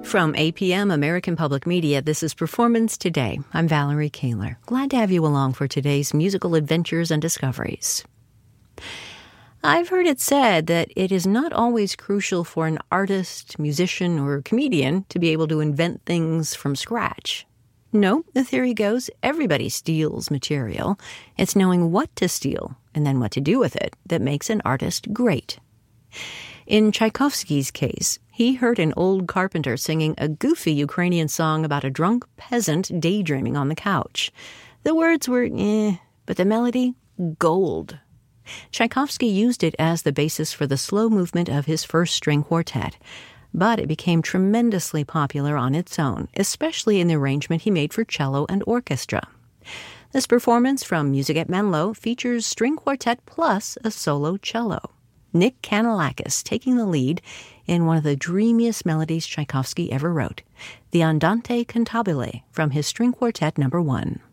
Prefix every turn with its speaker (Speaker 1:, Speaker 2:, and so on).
Speaker 1: From APM American Public Media, this is Performance Today. I'm Valerie Kaler. Glad to have you along for today's musical adventures and discoveries. I've heard it said that it is not always crucial for an artist, musician, or comedian to be able to invent things from scratch. No, the theory goes everybody steals material. It's knowing what to steal and then what to do with it that makes an artist great. In Tchaikovsky's case, he heard an old carpenter singing a goofy Ukrainian song about a drunk peasant daydreaming on the couch. The words were but the melody, gold. Tchaikovsky used it as the basis for the slow movement of his first string quartet, but it became tremendously popular on its own, especially in the arrangement he made for cello and orchestra. This performance from Music at Menlo features string quartet plus a solo cello. Nick Kanellakis taking the lead in one of the dreamiest melodies Tchaikovsky ever wrote, the Andante Cantabile from his String Quartet No. 1.